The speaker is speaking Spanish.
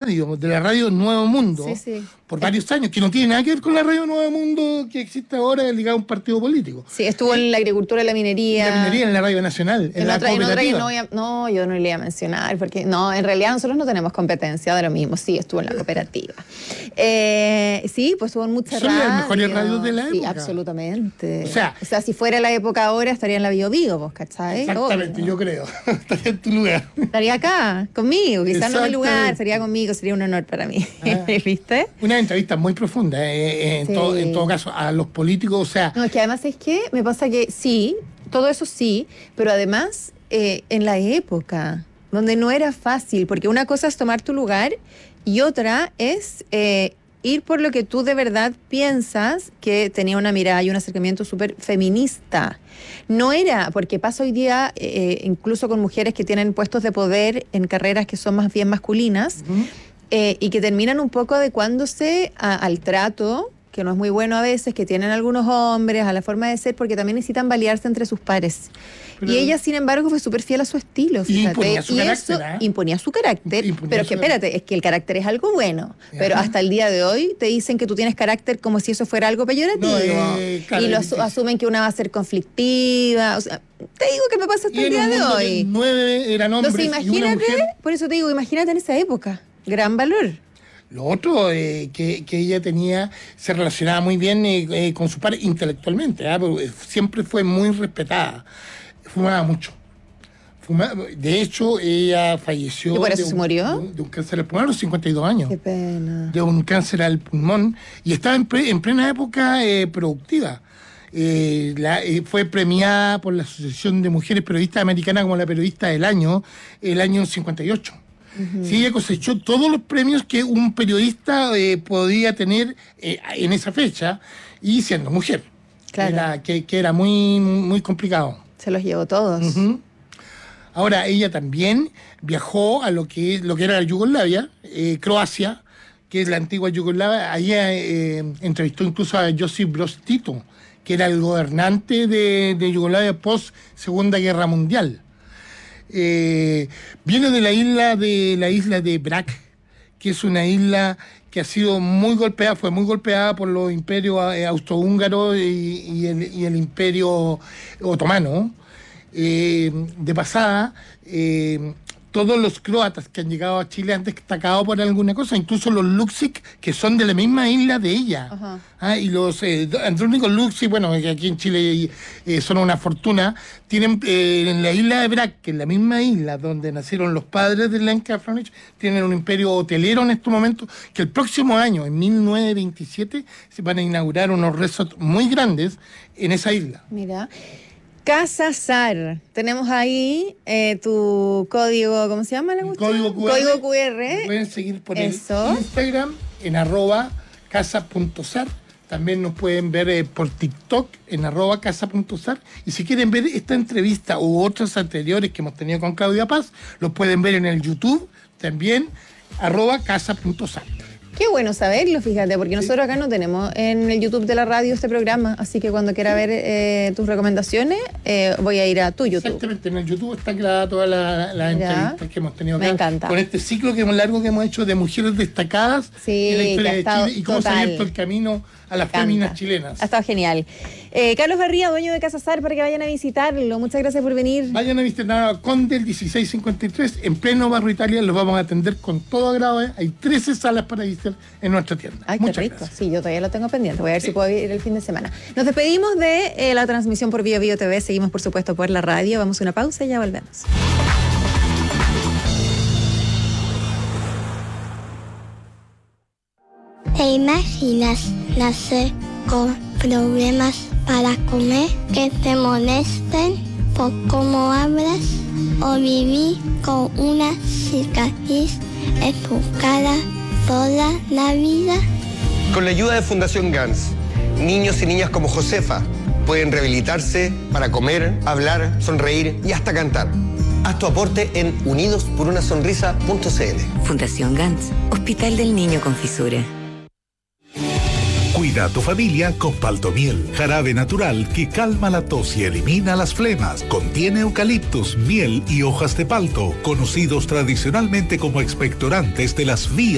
de la radio Nuevo Mundo, sí. por varios años, que no tiene nada que ver con la radio Nuevo Mundo que existe ahora ligada a un partido político. Sí, estuvo en la agricultura y la minería. En la minería, en la Radio Nacional, en la cooperativa. Yo no le iba a mencionar, porque no, en realidad nosotros no tenemos competencia de lo mismo. Sí, estuvo en la cooperativa. Sí, pues estuvo en muchas radios. Son las mejores radios de la época. Sí, absolutamente. O sea, si fuera la época ahora, estaría en la Bio Bio, ¿vos cachai? Exactamente, yo creo. Estaría en tu lugar. Estaría acá, conmigo, quizás no en mi lugar, sería conmigo, sería un honor para mí. ¿Viste? Una entrevista muy profunda, en todo caso, a los políticos, o sea... No, es que además es que me pasa que sí, todo eso sí, pero además en la época, donde no era fácil, porque una cosa es tomar tu lugar y otra es ir por lo que tú de verdad piensas, que tenía una mirada y un acercamiento súper feminista. No era, porque pasa hoy día, incluso con mujeres que tienen puestos de poder en carreras que son más bien masculinas, y que terminan un poco adecuándose al trato, que no es muy bueno a veces, que tienen algunos hombres, a la forma de ser, porque también necesitan validar entre sus pares. Pero, y ella, sin embargo, fue súper fiel a su estilo, fíjate. Imponía su carácter, pero que espérate, es que el carácter es algo bueno, pero hasta el día de hoy te dicen que tú tienes carácter como si eso fuera algo peyorativo, y lo asumen que una va a ser conflictiva, o sea, te digo que me pasa hasta el día de hoy. 9 eran hombres. Entonces imagínate, por eso te digo, imagínate en esa época, gran valor. Lo otro que ella tenía, se relacionaba muy bien con su padre intelectualmente, siempre fue muy respetada, fumaba mucho. De hecho, ella falleció. ¿Y por eso se murió? De un cáncer al pulmón a los 52 años. Qué pena. De un cáncer al pulmón, y estaba en plena época productiva. Fue premiada por la Asociación de Mujeres Periodistas Americanas como la periodista del año, el año 58. Sí, ella cosechó todos los premios que un periodista podía tener en esa fecha, y siendo mujer. Claro. Que era muy, muy complicado. Se los llevó todos. Ahora, ella también viajó a lo que era la Yugoslavia, Croacia, que es la antigua Yugoslavia. Allí entrevistó incluso a Josip Broz Tito, que era el gobernante de Yugoslavia post Segunda Guerra Mundial. Viene de la isla de Brač, que es una isla que ha sido fue muy golpeada por los imperios austrohúngaros y el imperio otomano. De pasada, todos los croatas que han llegado a Chile han destacado por alguna cosa, incluso los Luksic, que son de la misma isla de ella. Y los Andrónicos Luksic, bueno, que aquí en Chile son una fortuna, tienen en la isla de Brač, que es la misma isla donde nacieron los padres de Lenka Franich, tienen un imperio hotelero en estos momentos, que el próximo año, en 1927, se van a inaugurar unos resorts muy grandes en esa isla. Mira. Casa Sar, tenemos ahí tu código, ¿cómo se llama? Código QR. Código QR. Pueden seguir por el Instagram en @casa.sar. También nos pueden ver por TikTok en @casa.sar. Y si quieren ver esta entrevista u otras anteriores que hemos tenido con Claudia Paz, los pueden ver en el YouTube también @casa.sar. Qué bueno saberlo, fíjate, porque nosotros acá no tenemos en el YouTube de la radio este programa, así que cuando quiera ver tus recomendaciones, voy a ir a tu YouTube. Exactamente, en el YouTube está grabada todas las entrevistas que hemos tenido acá. Me encanta. Con este ciclo largo que hemos hecho de mujeres destacadas en la historia de Chile y cómo se ha abierto el camino a las féminas chilenas. Ha estado genial. Carlos Barría, dueño de Casa Sar, para que vayan a visitarlo. Muchas gracias por venir. Vayan a visitar a Conde 1653, en pleno barrio Italia. Los vamos a atender con todo agrado. Hay 13 salas para visitar en nuestra tienda. Ay, qué rico. Gracias. Sí, yo todavía lo tengo pendiente. Voy a ver si puedo ir el fin de semana. Nos despedimos de la transmisión por Bio Bio TV. Seguimos, por supuesto, por la radio. Vamos a una pausa y ya volvemos. ¿Te imaginas nacer con problemas para comer, que te molesten por cómo hablas, o vivir con una cicatriz en tu cara toda la vida? Con la ayuda de Fundación GANS, niños y niñas como Josefa pueden rehabilitarse para comer, hablar, sonreír y hasta cantar. Haz tu aporte en unidosporunasonrisa.cl. Fundación GANS, Hospital del Niño con Fisura. Cuida a tu familia con Paltomiel, jarabe natural que calma la tos y elimina las flemas. Contiene eucaliptus, miel y hojas de palto, conocidos tradicionalmente como expectorantes de las vías